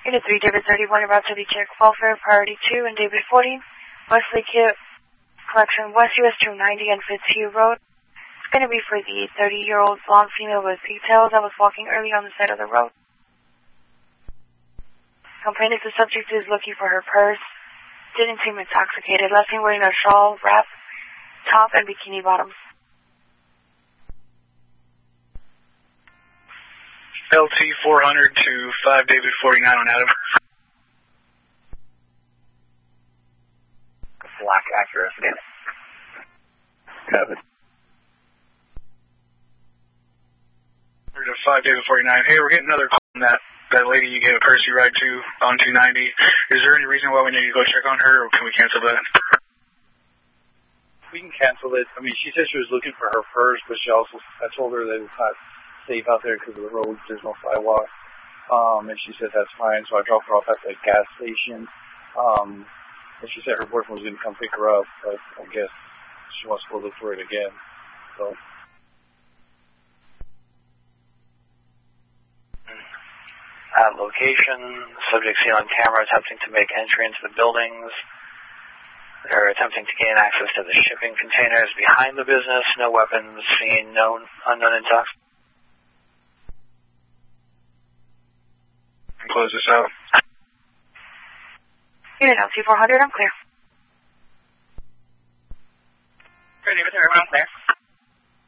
Unit 3, David 31, about to the check welfare, priority 2, and David 40, Wesley Kip Collection, West US 290 and Fitzhugh Road. It's going to be for the 30-year-old blonde female with pigtails that was walking early on the side of the road. Complainant, the subject is looking for her purse. Didn't seem intoxicated. Last seen wearing a shawl, wrap, top, and bikini bottoms. LT 400 to 5 David 49 on Adam. Black Acura again. Got it. 5 David 49. Hey, we're getting another call from that lady you gave a Percy ride to on 290. Is there any reason why we need to go check on her, or can we cancel that? We can cancel it. I mean, she said she was looking for her purse, but I told her that it's not safe out there because of the roads. There's no sidewalk. And she said that's fine, so I dropped her off at the gas station. And she said her boyfriend was going to come pick her up, but I guess she wants to go look for it again. So. At location, subject seen on camera attempting to make entry into the buildings. They're attempting to gain access to the shipping containers behind the business. No weapons seen, no unknown intox. Close this out. Unit LT 400, I'm clear. Ready with everyone clear.